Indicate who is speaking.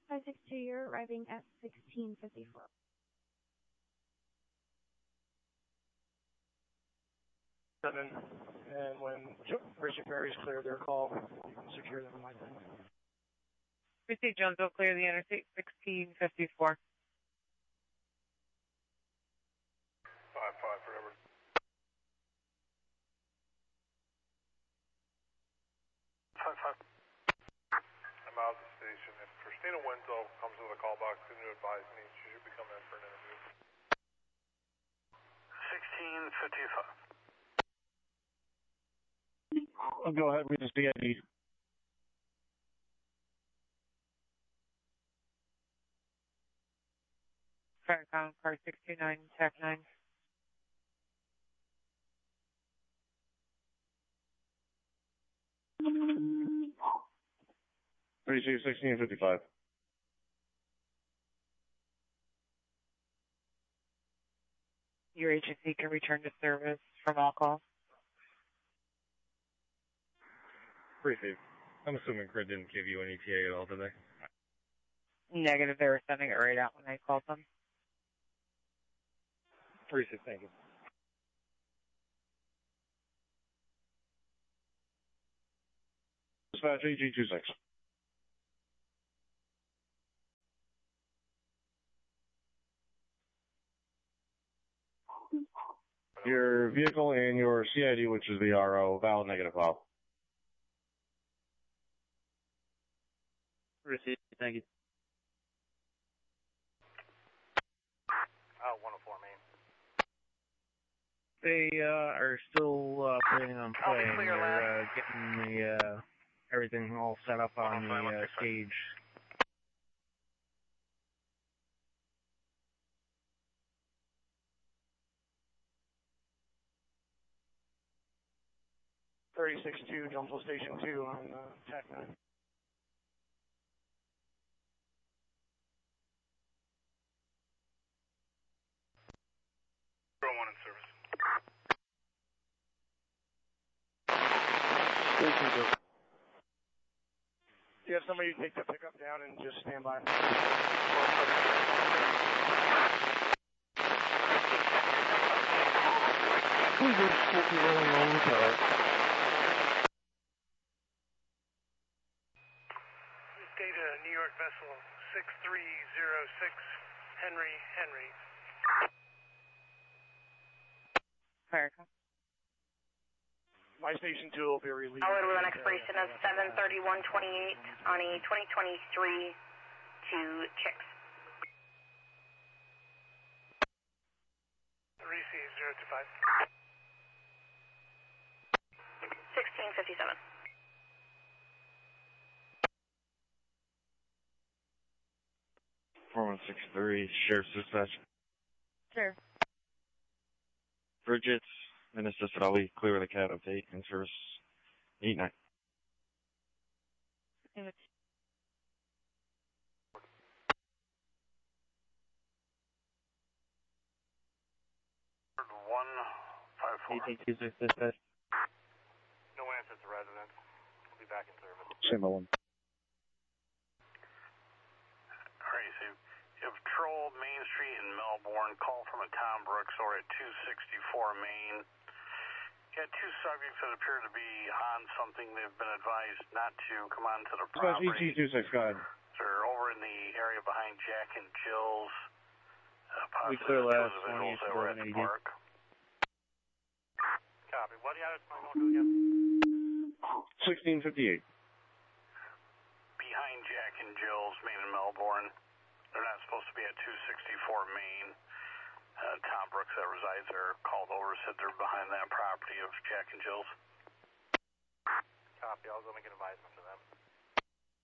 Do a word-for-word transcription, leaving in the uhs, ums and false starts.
Speaker 1: five six two, you're arriving at sixteen fifty-four.
Speaker 2: Seven, and when Richard Perry's cleared their call, you can secure them in my thing.
Speaker 3: Receipt Jonesville, clear the interstate, sixteen fifty-four.
Speaker 4: Five five forever. Five five. I'm out of the station. If Christina Wenzel comes to the call box, can you advise me? She should be coming in for an interview. Sixteen fifty-five.
Speaker 5: I'll go ahead with the C I D.
Speaker 3: Faircom, car six two nine, T A C nine.
Speaker 5: thirty-two sixteen fifty-five.
Speaker 3: Your agency can return to service from all calls.
Speaker 5: Appreciate it. I'm assuming Crit didn't give you any T A at all, did they?
Speaker 3: Negative, they were sending it right out when I called them.
Speaker 5: Appreciate it, thank you. Dispatch A G twenty-six. Your vehicle and your C I D, which is the R O, valid negative file.
Speaker 6: Receipt, thank you.
Speaker 4: Oh, one oh four, Main.
Speaker 6: They uh, are still uh, planning on playing.
Speaker 4: Clear,
Speaker 6: They're uh, getting the uh, everything all set up on the uh, stage.
Speaker 2: thirty-six two, Jonesville Station two on uh, T A C nine.
Speaker 4: zero one in service.
Speaker 2: Do you have somebody take the pickup down and just stand by?
Speaker 5: Who's this supposed to be rolling on the car?
Speaker 4: Data New York vessel six three zero six, Henry Henry.
Speaker 3: Faircom.
Speaker 2: My station two will be released.
Speaker 7: Howard with an expiration of seven thirty-one twenty-eight on a twenty twenty-three to Chicks.
Speaker 4: Receive zero two five.
Speaker 7: sixteen fifty-seven.
Speaker 5: four one six three, Sheriff's Dispatch.
Speaker 3: Sure.
Speaker 5: Bridget, and assisted Ali, clear the cat update in service eight nine.
Speaker 4: One five four.
Speaker 6: A G two six dispatch.
Speaker 4: No answer to residents. We'll be back in service.
Speaker 5: Same one.
Speaker 4: Alright, so you have Troll, Main Street in Melbourne. Call from a Tom Brooks or at two sixty-four Main. You had two subjects that appear to be on something. They've been advised not to come onto the property.
Speaker 5: E G twenty-six, go ahead.
Speaker 4: They're over in the area behind Jack and Jill's. Uh,
Speaker 6: We clear last
Speaker 4: visuals that were at the
Speaker 6: twenty-seven eighty.
Speaker 4: park. Copy. What the address am I going to again?
Speaker 5: sixteen fifty-eight.
Speaker 4: Behind Jack and Jill's, Main and Melbourne. They're not supposed to be at two sixty-four Main. Uh, Tom Brooks that resides there called over, said they're behind that property of Jack and Jill's. Copy. I'll go make an advisement to them.